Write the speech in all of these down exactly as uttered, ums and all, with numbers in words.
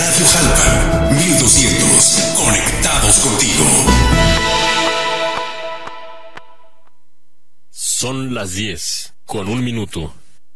Radio Jalpa mil doscientos, conectados contigo. Son las diez, con un minuto.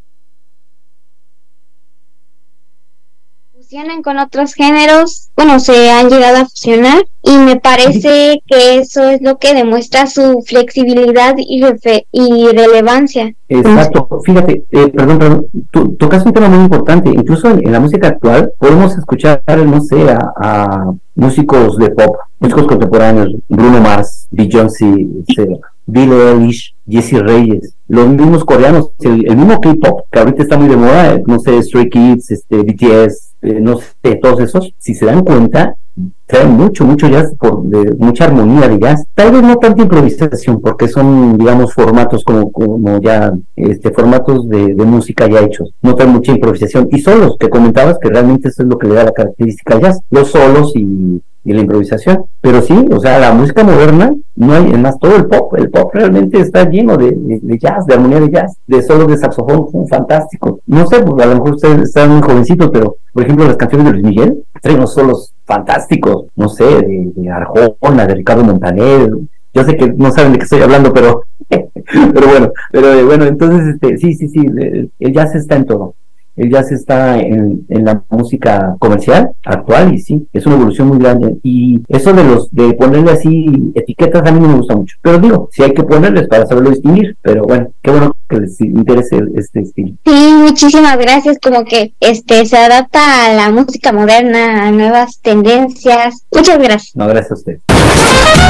Fusionan con otros géneros, bueno, se han llegado a fusionar y me parece que eso es lo que demuestra su flexibilidad y, refe- y relevancia. Exacto, fíjate, eh, perdón, perdón, tú tocas un tema muy importante, incluso en, en la música actual podemos escuchar, no sé, a, a músicos de pop, músicos contemporáneos, Bruno Mars, Beyoncé, este, Billie Eilish, Jessie Reyes, los mismos coreanos, el, el mismo K-pop, que ahorita está muy de moda, no sé, Stray Kids, este, B T S, eh, no sé, todos esos, si se dan cuenta, traen mucho, mucho jazz, por, de, mucha armonía de jazz, tal vez no tanta improvisación, porque son, digamos, formatos como, como ya, este, formatos de, de música ya hechos, no traen mucha improvisación, y solos, que comentabas que realmente eso es lo que le da la característica al jazz, los solos y, y la improvisación, pero sí, o sea, la música moderna, no hay, es más, todo el pop, el pop realmente está lleno de, de, de jazz, de armonía de jazz, de solos de saxofón, son fantásticos, no sé, pues a lo mejor ustedes están muy jovencitos, pero, por ejemplo, las canciones de Luis Miguel, traen unos solos fantásticos, no sé, de, de Arjona, de Ricardo Montaner, yo sé que no saben de qué estoy hablando, pero pero bueno, pero eh, bueno, entonces este, sí, sí, sí, el, el jazz está en todo, el jazz está en, en la música comercial actual y sí, es una evolución muy grande y eso de los de ponerle así etiquetas a mí no me gusta mucho, pero digo, sí hay que ponerles para saberlo distinguir, pero bueno, qué bueno que les interese este estilo. Sí, muchísimas gracias, como que este se adapta a la música moderna, a nuevas tendencias. Muchas gracias. No, gracias a usted.